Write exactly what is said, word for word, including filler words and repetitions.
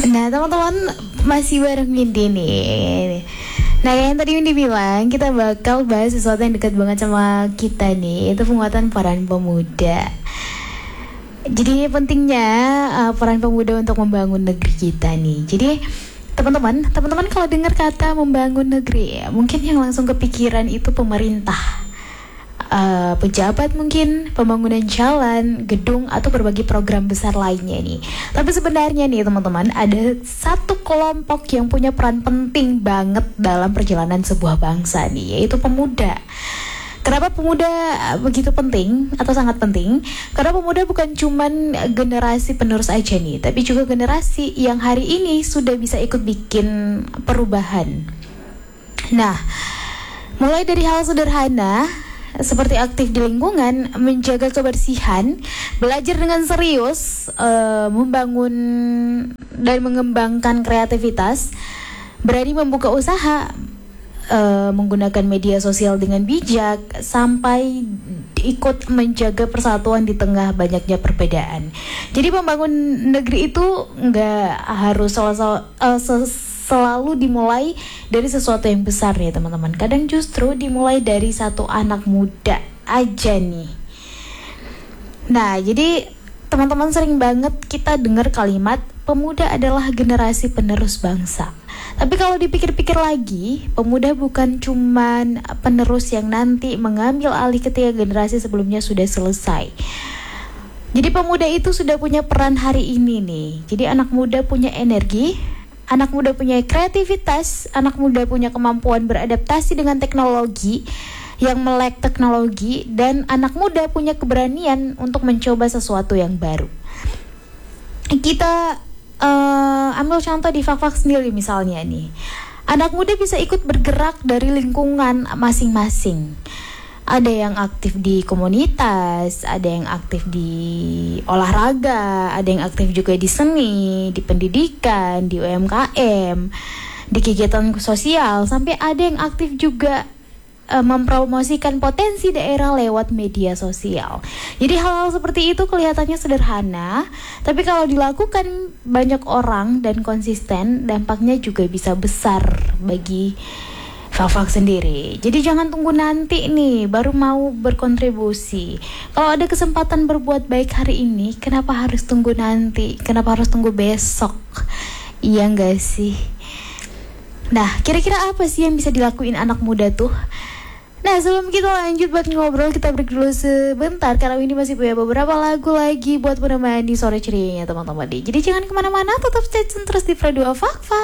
Nah teman-teman masih bareng Windy nih. Nah yang tadi Windy bilang kita bakal bahas sesuatu yang dekat banget sama kita nih, itu penguatan peran pemuda. Jadi pentingnya uh, peran pemuda untuk membangun negeri kita nih. Jadi teman-teman, teman-teman kalau dengar kata membangun negeri, ya, mungkin yang langsung kepikiran itu pemerintah. Uh, pejabat mungkin, pembangunan jalan, gedung, atau berbagai program besar lainnya nih. Tapi sebenarnya nih teman-teman, ada satu kelompok yang punya peran penting banget dalam perjalanan sebuah bangsa nih, yaitu pemuda. Kenapa pemuda begitu penting atau sangat penting? Karena pemuda bukan cuman generasi penerus aja nih, tapi juga generasi yang hari ini sudah bisa ikut bikin perubahan. Nah, mulai dari hal sederhana seperti aktif di lingkungan, menjaga kebersihan, belajar dengan serius, uh, membangun dan mengembangkan kreativitas, berani membuka usaha, uh, menggunakan media sosial dengan bijak, sampai ikut menjaga persatuan di tengah banyaknya perbedaan. Jadi membangun negeri itu nggak harus selalu uh, selalu dimulai dari sesuatu yang besar ya teman-teman. Kadang justru dimulai dari satu anak muda aja nih. Nah jadi teman-teman sering banget kita dengar kalimat pemuda adalah generasi penerus bangsa. Tapi kalau dipikir-pikir lagi, pemuda bukan cuman penerus yang nanti mengambil alih ketika generasi sebelumnya sudah selesai. Jadi pemuda itu sudah punya peran hari ini nih. Jadi anak muda punya energi, anak muda punya kreativitas, anak muda punya kemampuan beradaptasi dengan teknologi yang melek teknologi, dan anak muda punya keberanian untuk mencoba sesuatu yang baru. Kita uh, ambil contoh di Fak-Fak sendiri misalnya nih. Anak muda bisa ikut bergerak dari lingkungan masing-masing. Ada yang aktif di komunitas, ada yang aktif di olahraga, ada yang aktif juga di seni, di pendidikan, di U M K M, di kegiatan sosial, sampai ada yang aktif juga uh, mempromosikan potensi daerah lewat media sosial. Jadi hal-hal seperti itu kelihatannya sederhana, tapi kalau dilakukan banyak orang dan konsisten, dampaknya juga bisa besar bagi Fak-Fak sendiri. Jadi jangan tunggu nanti nih baru mau berkontribusi. Kalau ada kesempatan berbuat baik hari ini, kenapa harus tunggu nanti? Kenapa harus tunggu besok? Iya gak sih? Nah, kira-kira apa sih yang bisa dilakuin anak muda tuh? Nah, sebelum kita lanjut buat ngobrol, kita break dulu sebentar karena ini masih punya beberapa lagu lagi buat menemani sore cerianya teman-teman. Jadi jangan kemana-mana, tetap stay tune terus di Pro dua Fak-Fak.